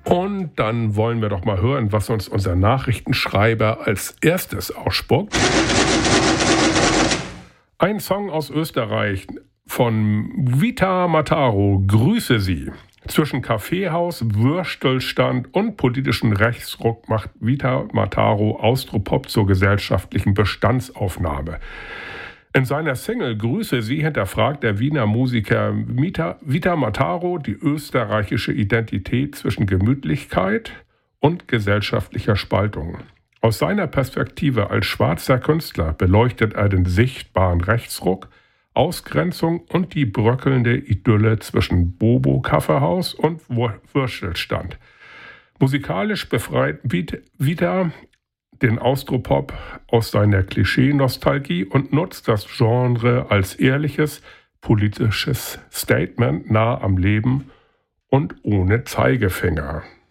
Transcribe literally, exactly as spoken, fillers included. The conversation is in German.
Und dann wollen wir doch mal hören, was uns unser Nachrichtenschreiber als erstes ausspuckt. Ein Song aus Österreich von Vita Mataro, Grüße Sie. Zwischen Kaffeehaus, Würstelstand und politischen Rechtsruck macht Vita Mataro Austropop zur gesellschaftlichen Bestandsaufnahme. In seiner Single Grüße Sie hinterfragt der Wiener Musiker Vita, Vita Mataro die österreichische Identität zwischen Gemütlichkeit und gesellschaftlicher Spaltung. Aus seiner Perspektive als schwarzer Künstler beleuchtet er den sichtbaren Rechtsruck, Ausgrenzung und die bröckelnde Idylle zwischen Bobo-Kaffeehaus und Würstelstand. Musikalisch befreit Vita den Austropop aus seiner Klischee-Nostalgie und nutzt das Genre als ehrliches, politisches Statement nah am Leben und ohne Zeigefinger.